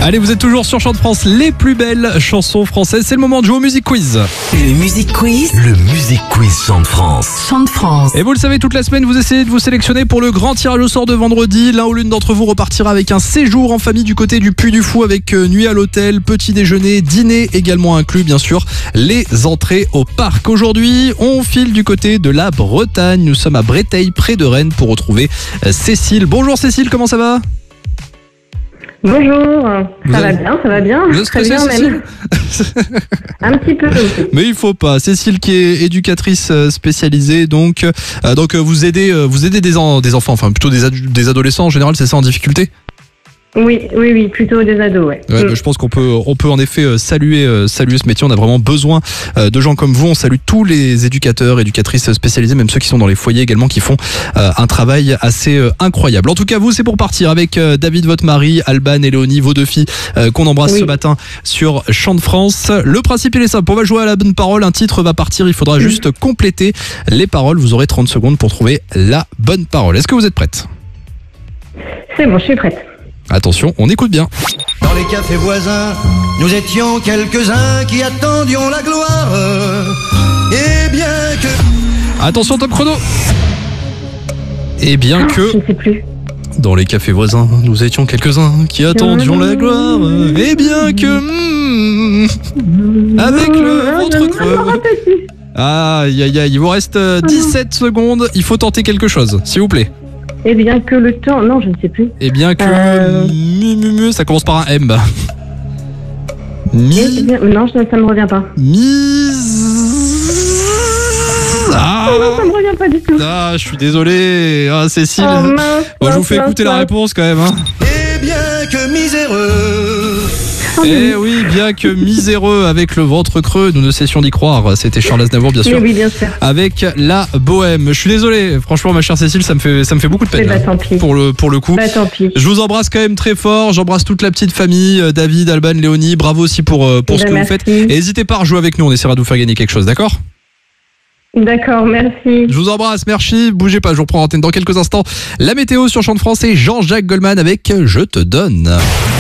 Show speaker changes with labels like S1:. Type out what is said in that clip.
S1: Allez, vous êtes toujours sur Chant de France, les plus belles chansons françaises. C'est le moment de jouer au Music Quiz.
S2: Le Music Quiz. Le Music Quiz Chant de France. Chant de France.
S1: Et vous le savez, toute la semaine, vous essayez de vous sélectionner pour le grand tirage au sort de vendredi. L'un ou l'une d'entre vous repartira avec un séjour en famille du côté du Puy du Fou avec nuit à l'hôtel, petit déjeuner, dîner également inclus, bien sûr, les entrées au parc. Aujourd'hui, on file du côté de la Bretagne. Nous sommes à Breteil, près de Rennes, pour retrouver Cécile. Bonjour Cécile, comment ça va ?
S3: Bonjour, ça va bien.
S1: Vous êtes stressée, Cécile ?
S3: Un petit peu.
S1: Mais il faut pas. Cécile qui est éducatrice spécialisée, donc vous aidez des enfants, enfin plutôt des adolescents en général, c'est ça, en difficulté ?
S3: Oui, plutôt des ados, ouais.
S1: Bah, je pense qu'on peut en effet saluer ce métier. On a vraiment besoin de gens comme vous. On salue tous les éducateurs, éducatrices spécialisés, même ceux qui sont dans les foyers également, qui font un travail assez incroyable. En tout cas, vous, c'est pour partir avec David, votre mari, Alban et Léonie, vos deux filles qu'on embrasse ce matin sur Chant de France. Le principe, il est simple. On va jouer à la bonne parole. Un titre va partir. Il faudra juste compléter les paroles. Vous aurez 30 secondes pour trouver la bonne parole. Est-ce que vous êtes prête ?
S3: C'est bon, je suis prête.
S1: Attention, on écoute bien.
S4: Dans les cafés voisins, nous étions quelques-uns qui attendions la gloire. Et bien que...
S1: Attention, top chrono. Et bien que...
S3: Je ne sais plus.
S1: Dans les cafés voisins, nous étions quelques-uns qui attendions la gloire. Et bien que... avec le ventre creux. Aïe, aïe, aïe, il vous reste 17 secondes. Il faut tenter quelque chose, s'il vous plaît.
S3: Eh bien que le temps... Non, je ne sais plus.
S1: Eh bien que... Ça commence par un M.
S3: Non, ça ne me revient pas. Non, ça me revient pas du tout.
S1: Ah, je suis désolé. Ah, Cécile. Moi, je vous fais écouter la réponse quand même. Hein.
S4: Eh bien que miséreux.
S1: Eh oui, bien que miséreux avec le ventre creux, nous ne cessions d'y croire. C'était Charles Aznavour, bien sûr.
S3: Oui, bien sûr.
S1: Avec la bohème. Je suis désolé, franchement, ma chère Cécile, ça me fait beaucoup de peine.
S3: Tant pis.
S1: Pour le coup.
S3: Tant pis.
S1: Je vous embrasse quand même très fort. J'embrasse toute la petite famille, David, Alban, Léonie. Bravo aussi pour ce que vous faites. Et n'hésitez pas à rejouer avec nous, on essaiera de vous faire gagner quelque chose, d'accord ?
S3: D'accord, merci.
S1: Je vous embrasse, merci. Bougez pas, je vous reprends l'antenne dans quelques instants. La météo sur Chant de France et Jean-Jacques Goldman avec Je te donne.